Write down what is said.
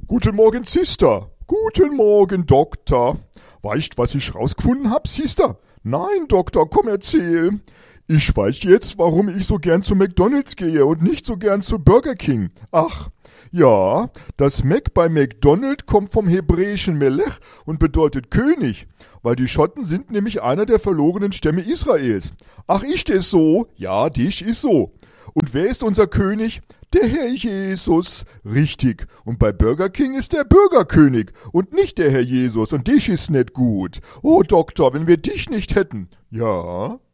Guten Morgen, Sister. Guten Morgen, Doktor. Weißt, was ich rausgefunden hab, Sister? Nein, Doktor, komm erzähl. Ich weiß jetzt, warum ich so gern zu McDonald's gehe und nicht so gern zu Burger King. Ach, ja, das Mac bei McDonald kommt vom hebräischen Melech und bedeutet König, weil die Schotten sind nämlich einer der verlorenen Stämme Israels. Ach, ist es so? Ja, dich ist so. Und wer ist unser König? Der Herr Jesus. Richtig. Und bei Burger King ist der Bürgerkönig und nicht der Herr Jesus. Und dich ist nicht gut. Oh, Doktor, wenn wir dich nicht hätten. Ja?